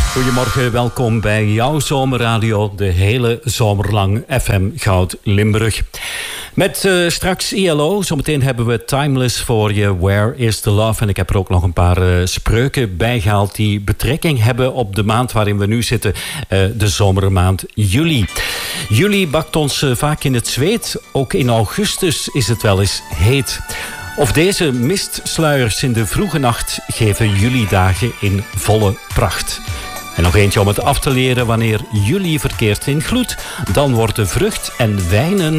Goedemorgen, welkom bij jouw zomerradio, de hele zomer lang FM Goud Limburg. Met straks ILO, zometeen hebben we Timeless voor je, Where is the Love? En ik heb er ook nog een paar spreuken bijgehaald die betrekking hebben op de maand waarin we nu zitten, de zomermaand juli. Juli bakt ons vaak in het zweet, ook in augustus is het wel eens heet. Of deze mistsluiers in de vroege nacht geven julidagen in volle pracht. En nog eentje om het af te leren: wanneer juli verkeert in gloed, dan worden vrucht en wijnen